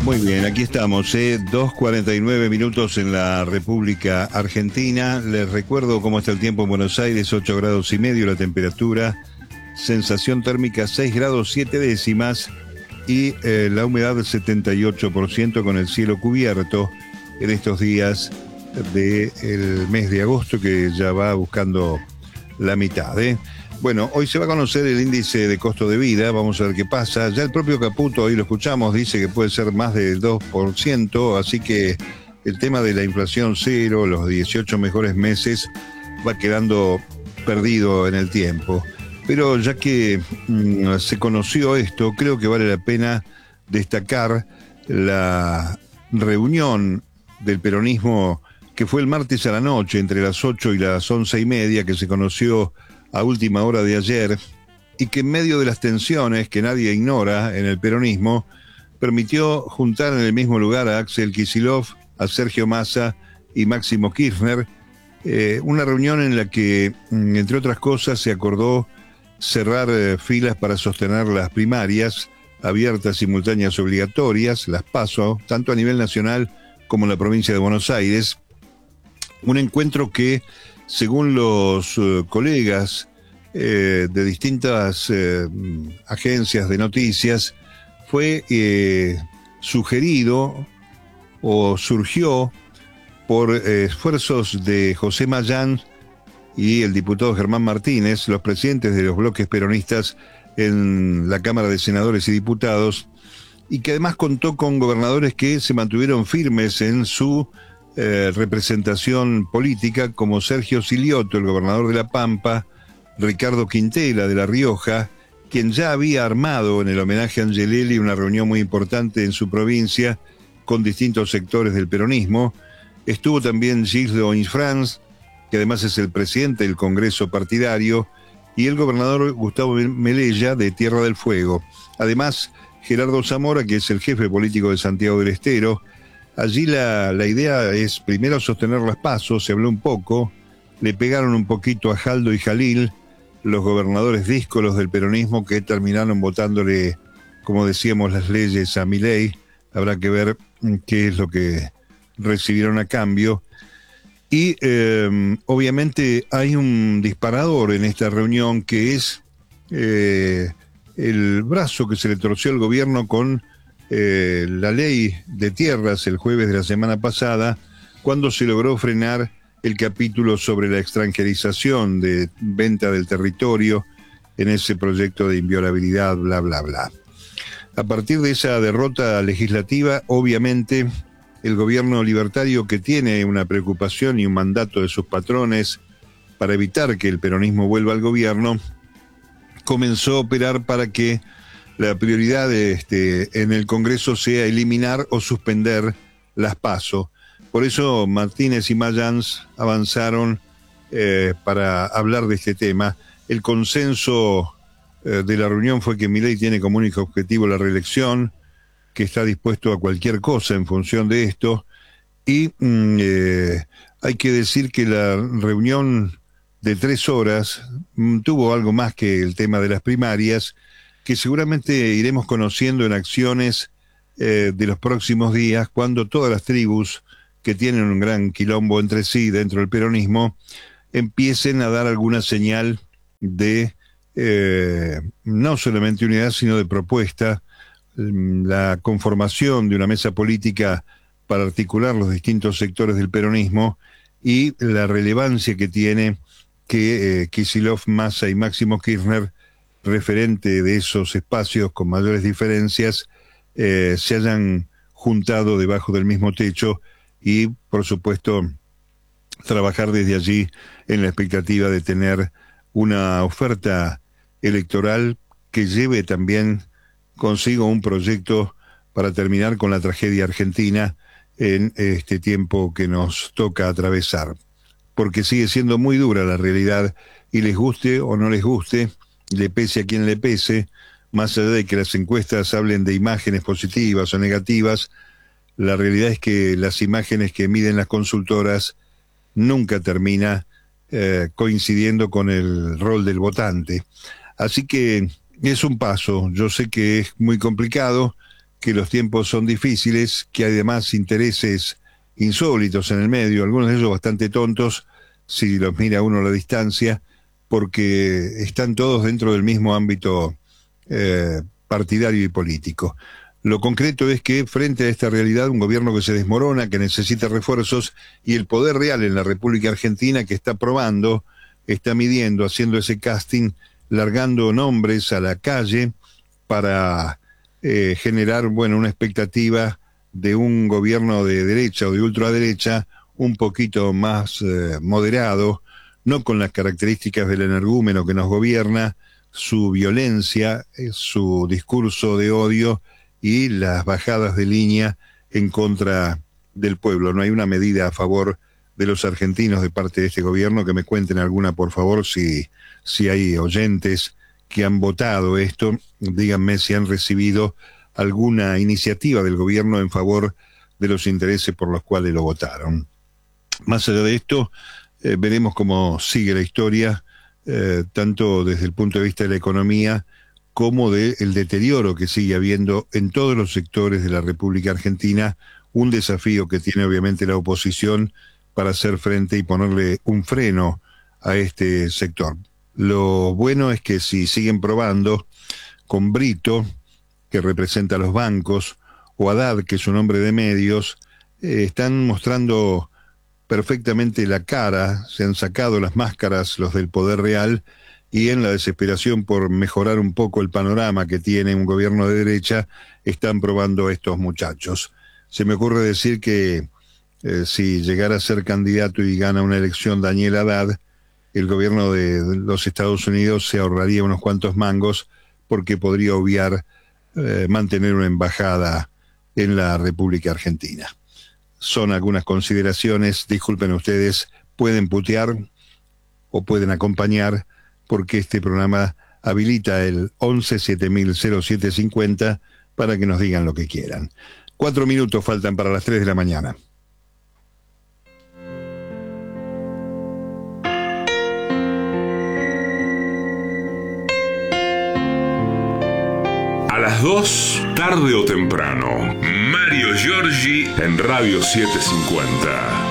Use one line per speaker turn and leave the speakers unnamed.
Muy bien, aquí estamos, 2:49 minutos en la República Argentina. Les recuerdo cómo está el tiempo en Buenos Aires: 8 grados y medio la temperatura, sensación térmica 6 grados 7 décimas y la humedad del 78% con el cielo cubierto en estos días del mes de agosto, que ya va buscando la mitad, Bueno, hoy se va a conocer el índice de costo de vida, vamos a ver qué pasa. Ya el propio Caputo, hoy lo escuchamos, dice que puede ser más del 2%, así que el tema de la inflación cero, los 18 mejores meses, va quedando perdido en el tiempo. Pero ya que se conoció esto, creo que vale la pena destacar la reunión del peronismo que fue el martes a la noche, entre las 8 y las 11:30, que se conoció a última hora de ayer, y que en medio de las tensiones que nadie ignora en el peronismo, permitió juntar en el mismo lugar a Axel Kicillof, a Sergio Massa y Máximo Kirchner, una reunión en la que, entre otras cosas, se acordó cerrar filas para sostener las primarias abiertas, simultáneas, obligatorias, las PASO, tanto a nivel nacional como en la provincia de Buenos Aires. Un encuentro que, según los colegas de distintas agencias de noticias, fue sugerido o surgió por esfuerzos de José Mayán y el diputado Germán Martínez, los presidentes de los bloques peronistas en la Cámara de Senadores y Diputados, y que además contó con gobernadores que se mantuvieron firmes en su representación política, como Sergio Silioto, el gobernador de La Pampa, Ricardo Quintela de La Rioja, quien ya había armado en el homenaje a Angelelli una reunión muy importante en su provincia con distintos sectores del peronismo. Estuvo también Gilles de Oinsfrance, que además es el presidente del Congreso partidario, y el gobernador Gustavo Melella de Tierra del Fuego. Además, Gerardo Zamora, que es el jefe político de Santiago del Estero. Allí la idea es primero sostener las PASO, se habló un poco, le pegaron un poquito a Jaldo y Jalil, los gobernadores díscolos del peronismo, que terminaron votándole, como decíamos, las leyes a Milei. Habrá que ver qué es lo que recibieron a cambio. Y obviamente hay un disparador en esta reunión, que es el brazo que se le torció al gobierno con la ley de tierras el jueves de la semana pasada, cuando se logró frenar el capítulo sobre la extranjerización de venta del territorio en ese proyecto de inviolabilidad, bla, bla, bla. A partir de esa derrota legislativa, obviamente, el gobierno libertario, que tiene una preocupación y un mandato de sus patrones para evitar que el peronismo vuelva al gobierno, comenzó a operar para que la prioridad en el Congreso sea eliminar o suspender las PASO. Por eso Martínez y Mayans avanzaron para hablar de este tema. El consenso de la reunión fue que Milei tiene como único objetivo la reelección, que está dispuesto a cualquier cosa en función de esto, y hay que decir que la reunión de 3 horas tuvo algo más que el tema de las primarias, que seguramente iremos conociendo en acciones de los próximos días, cuando todas las tribus que tienen un gran quilombo entre sí dentro del peronismo empiecen a dar alguna señal de no solamente unidad, sino de propuesta, la conformación de una mesa política para articular los distintos sectores del peronismo, y la relevancia que tiene que Kicillof, Massa y Máximo Kirchner, referente de esos espacios con mayores diferencias, se hayan juntado debajo del mismo techo y, por supuesto, trabajar desde allí en la expectativa de tener una oferta electoral que lleve también consigo un proyecto para terminar con la tragedia argentina en este tiempo que nos toca atravesar. Porque sigue siendo muy dura la realidad, y les guste o no les guste, le pese a quien le pese, más allá de que las encuestas hablen de imágenes positivas o negativas, la realidad es que las imágenes que miden las consultoras nunca termina coincidiendo con el rol del votante. Así que es un paso. Yo sé que es muy complicado, que los tiempos son difíciles, que hay además intereses insólitos en el medio, algunos de ellos bastante tontos, si los mira uno a la distancia, porque están todos dentro del mismo ámbito partidario y político. Lo concreto es que frente a esta realidad, un gobierno que se desmorona, que necesita refuerzos, y el poder real en la República Argentina que está probando, está midiendo, haciendo ese casting, largando nombres a la calle para generar, bueno, una expectativa de un gobierno de derecha o de ultraderecha un poquito más moderado, no con las características del energúmeno que nos gobierna, su violencia, su discurso de odio y las bajadas de línea en contra del pueblo. No hay una medida a favor de los argentinos de parte de este gobierno. Que me cuenten alguna, por favor, si hay oyentes que han votado esto. Díganme si han recibido alguna iniciativa del gobierno en favor de los intereses por los cuales lo votaron. Más allá de esto, veremos cómo sigue la historia, tanto desde el punto de vista de la economía como del deterioro que sigue habiendo en todos los sectores de la República Argentina, un desafío que tiene obviamente la oposición para hacer frente y ponerle un freno a este sector. Lo bueno es que si siguen probando con Brito, que representa a los bancos, o Haddad, que es un hombre de medios, están mostrando perfectamente la cara, se han sacado las máscaras los del poder real, y en la desesperación por mejorar un poco el panorama que tiene un gobierno de derecha, están probando a estos muchachos. Se me ocurre decir que si llegara a ser candidato y gana una elección Daniel Haddad, el gobierno de los Estados Unidos se ahorraría unos cuantos mangos, porque podría obviar mantener una embajada en la República Argentina. Son algunas consideraciones, disculpen ustedes, pueden putear o pueden acompañar, porque este programa habilita el 11-7000-0750 para que nos digan lo que quieran. 4 minutos faltan para las 3 de la mañana.
A las 2, tarde o temprano, Mario Giorgi en Radio 750.